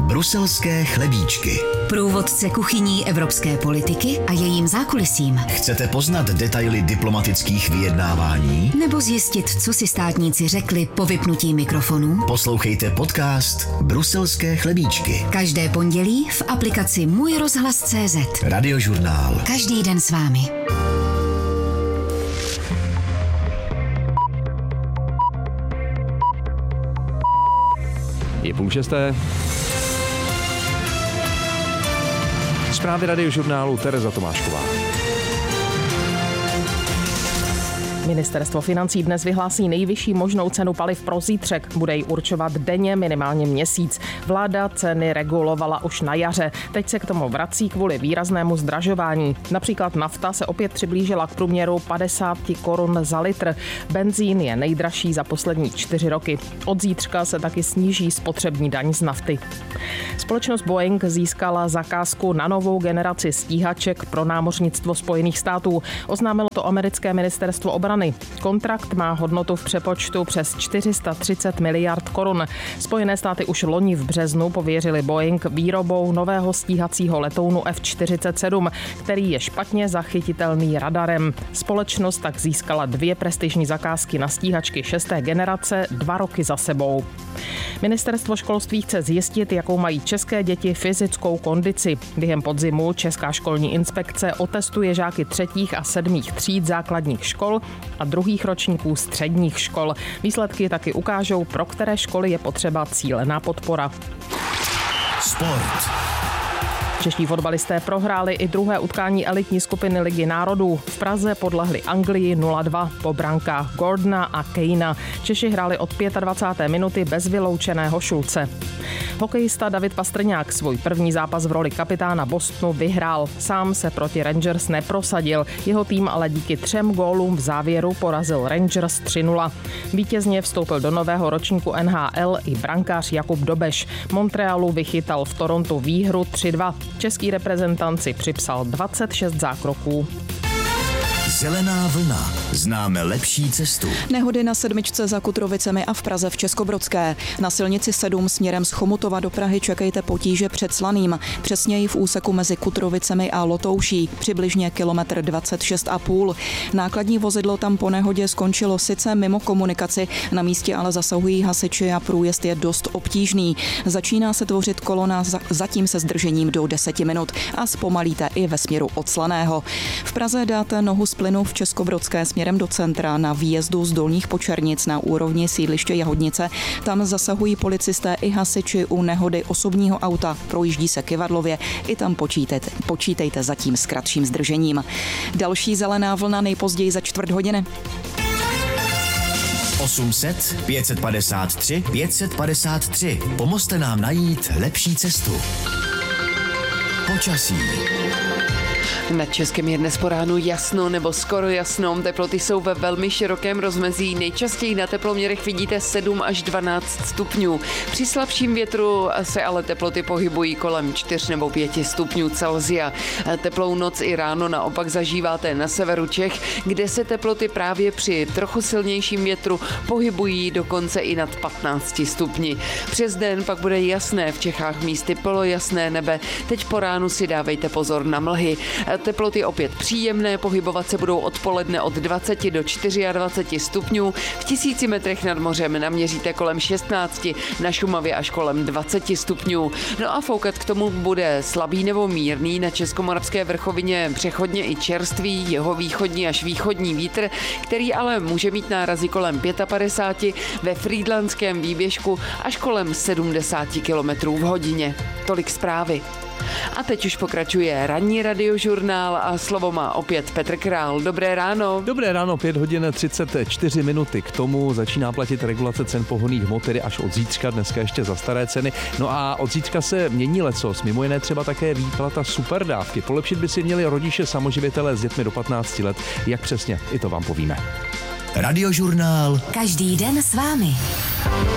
Bruselské chlebíčky. Průvodce kuchyní evropské politiky a jejím zákulisím. Chcete poznat detaily diplomatických vyjednávání? Nebo zjistit, co si státníci řekli po vypnutí mikrofonů? Poslouchejte podcast Bruselské chlebíčky. Každé pondělí v aplikaci Můj rozhlas.cz. Radiožurnál. Každý den s vámi. Je 5:30. Zprávy Radiožurnálu Tereza Tomášková. Ministerstvo financí dnes vyhlásí nejvyšší možnou cenu paliv pro zítřek. Bude ji určovat denně minimálně měsíc. Vláda ceny regulovala už na jaře. Teď se k tomu vrací kvůli výraznému zdražování. Například nafta se opět přiblížila k průměru 50 korun za litr. Benzín je nejdražší za poslední 4 roky. Od zítřka se taky sníží spotřební daň z nafty. Společnost Boeing získala zakázku na novou generaci stíhaček pro námořnictvo Spojených států. Oznámilo to americké ministerstvo obrany. Kontrakt má hodnotu v přepočtu přes 430 miliard korun. Spojené státy už loni v březnu pověřili Boeing výrobou nového stíhacího letounu F-47, který je špatně zachytitelný radarem. Společnost tak získala 2 prestižní zakázky na stíhačky 6. generace 2 roky za sebou. Ministerstvo školství chce zjistit, jakou mají české děti fyzickou kondici. Během podzimu Česká školní inspekce otestuje žáky 3. a 7. tříd základních škol a 2. ročníků středních škol. Výsledky taky ukážou, pro které školy je potřeba cílená podpora. Sport. Čeští fotbalisté prohráli i druhé utkání elitní skupiny Ligy národů. V Praze podlehli Anglii 0-2 po brankách Gordona a Kanea. Češi hráli od 25. minuty bez vyloučeného Šulce. Hokejista David Pastrňák svůj první zápas v roli kapitána Bostonu vyhrál. Sám se proti Rangers neprosadil. Jeho tým ale díky 3 gólům v závěru porazil Rangers 3-0. Vítězně vstoupil do nového ročníku NHL i brankář Jakub Dobeš. Montrealu vychytal v Torontu výhru 3-2. Český reprezentant si připsal 26 zákroků. Zelená vlna. Známe lepší cestu. Nehody na 7 za Kutrovicemi a v Praze v Českobrodské. Na silnici 7 směrem z Chomutova do Prahy čekejte potíže před Slaným. Přesněji v úseku mezi Kutrovicemi a Lotouší. Přibližně kilometr 26,5. Nákladní vozidlo tam po nehodě skončilo sice mimo komunikaci, na místě ale zasahují hasiči a průjezd je dost obtížný. Začíná se tvořit kolona zatím se zdržením do 10 minut a zpomalíte i ve směru od Slaného. V Praze dáte nohu z plynu v Českobrodské směrem do centra na výjezdu z Dolních Počernic na úrovni sídliště Jahodnice. Tam zasahují policisté i hasiči u nehody osobního auta. Projíždí se Kyvadlově, i tam počítejte zatím s kratším zdržením. Další zelená vlna nejpozději za 4 hodiny. 800 553 553. Pomozte nám najít lepší cestu. Počasí. Nad Českem je dnes po ránu jasno nebo skoro jasno. Teploty jsou ve velmi širokém rozmezí. Nejčastěji na teploměrech vidíte 7 až 12 stupňů. Při slabším větru se ale teploty pohybují kolem 4 nebo 5 stupňů Celsia. Teplou noc i ráno naopak zažíváte na severu Čech, kde se teploty právě při trochu silnějším větru pohybují dokonce i nad 15 stupni. Přes den pak bude jasné, v Čechách místy polojasné nebe. Teď po ránu si dávejte pozor na mlhy. Teploty opět příjemné, pohybovat se budou odpoledne od 20 do 24 stupňů. V 1000 metrech nad mořem naměříte kolem 16, na Šumavě až kolem 20 stupňů. No a foukat k tomu bude slabý nebo mírný, na Českomoravské vrchovině přechodně i čerstvý, jihovýchodní až východní vítr, který ale může mít nárazy kolem 55, ve Frýdlantském výběžku až kolem 70 km v hodině. Tolik zprávy. A teď už pokračuje ranní radiožurnál a slovo má opět Petr Král. Dobré ráno. Dobré ráno, 5 hodin 34 minuty. K tomu začíná platit regulace cen pohonných hmot, tedy až od zítřka, dneska ještě za staré ceny. No a od zítřka se mění lecos, mimo jiné třeba také výplata superdávky. Polepšit by si měli rodiče samoživitelé s dětmi do 15 let. Jak přesně, i to vám povíme. Radiožurnál. Každý den s vámi.